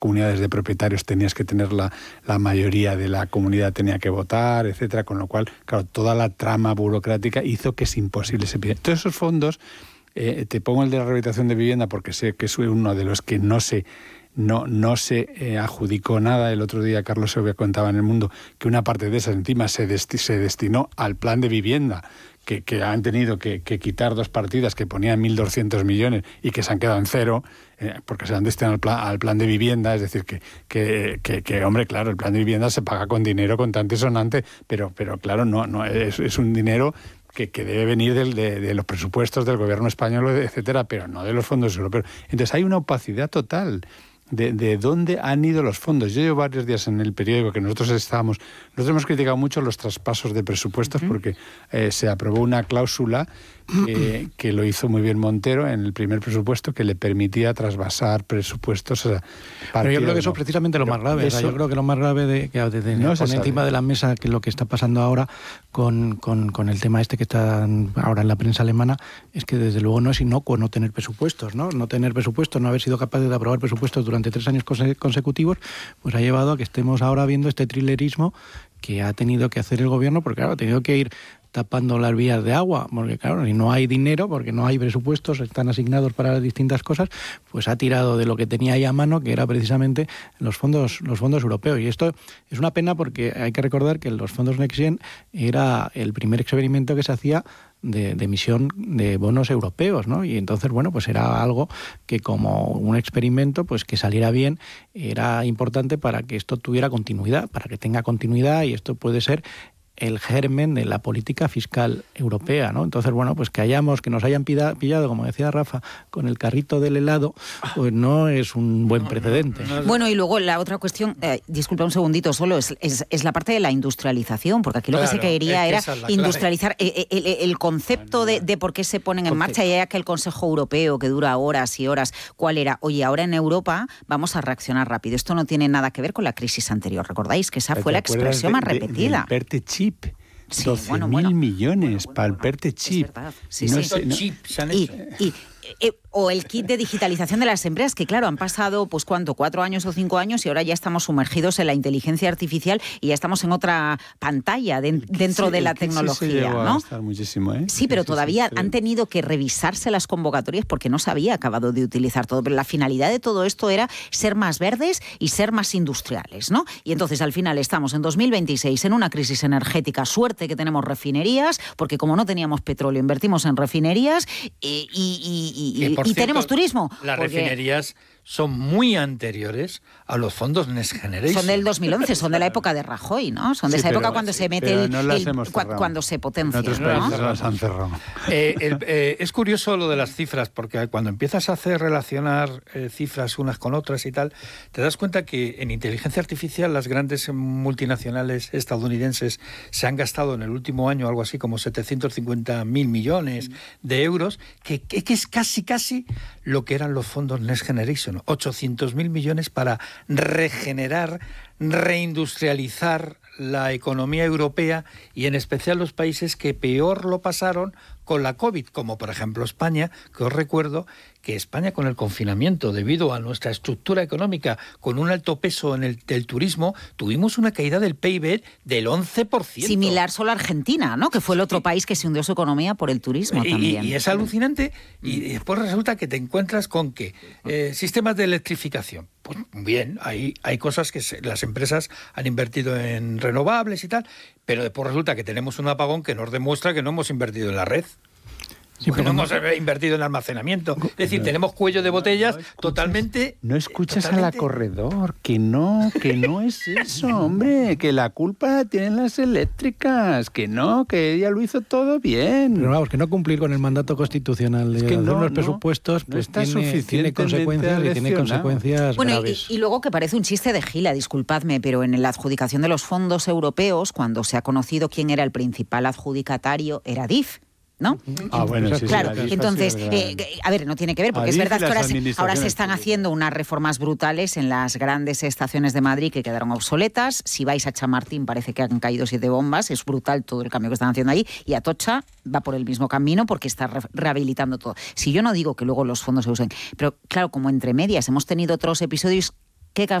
comunidades de propietarios tenías que tener la mayoría de la comunidad tenía que votar, etcétera, con lo cual, claro, toda la trama burocrática hizo que es imposible se pida. Todos esos fondos, te pongo el de la rehabilitación de vivienda porque sé que es uno de los que no se adjudicó nada. El otro día Carlos Segovia contaba en El Mundo que una parte de esas encima se destinó al plan de vivienda, que han tenido que quitar 2 partidas que ponían 1.200 millones y que se han quedado en cero, porque se han destinado al plan de vivienda. Es decir, que hombre, claro, el plan de vivienda se paga con dinero contante y sonante, pero claro, no es un dinero que debe venir de los presupuestos del gobierno español, etcétera, pero no de los fondos europeos. Entonces hay una opacidad total de dónde han ido los fondos. Yo llevo varios días en el periódico que nosotros hemos criticado mucho los traspasos de presupuestos porque se aprobó una cláusula que lo hizo muy bien Montero en el primer presupuesto, que le permitía trasvasar presupuestos. Pero yo creo que eso es precisamente lo más grave. Yo creo que lo más grave que poner encima de la mesa que lo que está pasando ahora con el tema que está ahora en la prensa alemana es que desde luego no es inocuo no tener presupuestos, ¿no? No tener presupuestos, no haber sido capaces de aprobar presupuestos durante 3 años consecutivos, pues ha llevado a que estemos ahora viendo este trilerismo que ha tenido que hacer el gobierno, porque claro, ha tenido que ir tapando las vías de agua, porque claro, si no hay dinero, porque no hay presupuestos, están asignados para distintas cosas, pues ha tirado de lo que tenía ahí a mano, que era precisamente los fondos europeos. Y esto es una pena porque hay que recordar que los fondos Next Gen era el primer experimento que se hacía de emisión de bonos europeos, ¿no? Y entonces, bueno, pues era algo que como un experimento, pues que saliera bien, era importante para que esto tuviera continuidad, para que tenga continuidad, y esto puede ser el germen de la política fiscal europea, ¿no? Entonces, bueno, pues que nos hayan pillado, como decía Rafa, con el carrito del helado, pues no es un buen precedente. Bueno, y luego la otra cuestión, disculpa un segundito solo, es la parte de la industrialización, porque aquí lo que se quería era industrializar el concepto de por qué se ponen en marcha, ya que el Consejo Europeo, que dura horas y horas, ¿cuál era? Oye, ahora en Europa vamos a reaccionar rápido. Esto no tiene nada que ver con la crisis anterior. ¿Recordáis que esa fue la expresión más repetida? Sí, 12.000 millones para el PERTE chip. Sí, o el kit de digitalización de las empresas, que claro, han pasado, pues ¿cuánto? 4 años o 5 años y ahora ya estamos sumergidos en la inteligencia artificial y ya estamos en otra pantalla dentro de la tecnología, ¿no? Muchísimo, Sí, pero todavía han tenido que revisarse las convocatorias porque no se había acabado de utilizar todo. Pero la finalidad de todo esto era ser más verdes y ser más industriales, ¿no? Y entonces al final estamos en 2026 en una crisis energética. Suerte que tenemos refinerías, porque como no teníamos petróleo, invertimos en refinerías y cierto, tenemos turismo. Las refinerías son muy anteriores a los fondos Next Generation. Son del 2011, son de la época de Rajoy, ¿no? Son de esa época cuando se mete cuando se potencia. En otros países las han cerrado. Es curioso lo de las cifras, porque cuando empiezas a relacionar cifras unas con otras y tal, te das cuenta que en inteligencia artificial las grandes multinacionales estadounidenses se han gastado en el último año algo así como 750.000 millones de euros, que es casi lo que eran los fondos Next Generation. 800.000 millones para regenerar, reindustrializar la economía europea y en especial los países que peor lo pasaron con la COVID, como por ejemplo España, que os recuerdo que España con el confinamiento, debido a nuestra estructura económica, con un alto peso en el turismo, tuvimos una caída del PIB del 11%. Similar solo a Argentina, ¿no? Que fue el otro país que se hundió su economía por el turismo también. Y es alucinante, y después resulta que te encuentras con que sistemas de electrificación. Pues bien, hay cosas que las empresas han invertido en renovables y tal, pero después resulta que tenemos un apagón que nos demuestra que no hemos invertido en la red. Sí, pero no hemos invertido en almacenamiento. Es decir, tenemos cuello de botellas totalmente... No escuchas a la corredor, que no es eso, hombre, que la culpa tienen las eléctricas, que ella lo hizo todo bien. Pero vamos, que no cumplir con el mandato constitucional de hacer los presupuestos pues tiene consecuencias y tiene consecuencias graves. Y luego que parece un chiste de gila, disculpadme, pero en la adjudicación de los fondos europeos, cuando se ha conocido quién era el principal adjudicatario, era DIF, ¿no? Bueno, sí, claro. Sí, entonces, a ver, no tiene que ver, porque es verdad que ahora se están haciendo unas reformas brutales en las grandes estaciones de Madrid que quedaron obsoletas. Si vais a Chamartín parece que han caído 7 bombas, es brutal todo el cambio que están haciendo ahí, y Atocha va por el mismo camino porque está rehabilitando todo. Si yo no digo que luego los fondos se usen, pero claro, como entre medias hemos tenido otros episodios ¿Qué